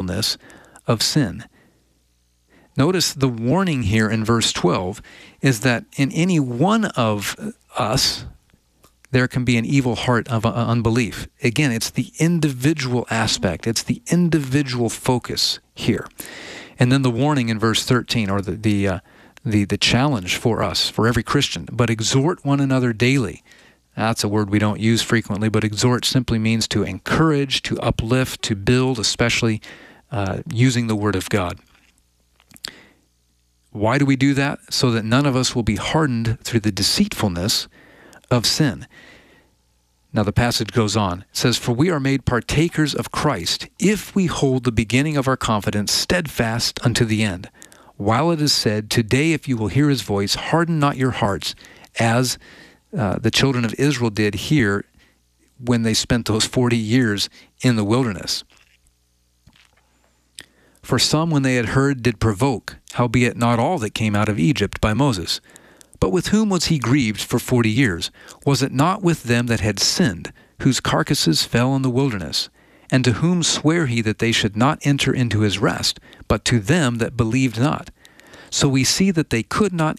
deceitfulness of sin. Notice the warning here in verse 12 is that in any one of us, there can be an evil heart of unbelief. Again, it's the individual aspect. It's the individual focus here. And then the warning in verse 13, or the challenge for us, for every Christian, but exhort one another daily. That's a word we don't use frequently, but exhort simply means to encourage, to uplift, to build, especially using the Word of God. Why do we do that? So that none of us will be hardened through the deceitfulness of sin. Now the passage goes on. It says, "For we are made partakers of Christ, if we hold the beginning of our confidence steadfast unto the end. While it is said, Today if you will hear his voice, harden not your hearts, as the children of Israel did here when they spent those 40 years in the wilderness. For some, when they had heard, did provoke, howbeit not all that came out of Egypt by Moses. But with whom was he grieved for 40 years? Was it not with them that had sinned, whose carcasses fell in the wilderness? And to whom sware he that they should not enter into his rest, but to them that believed not? So we see that they could not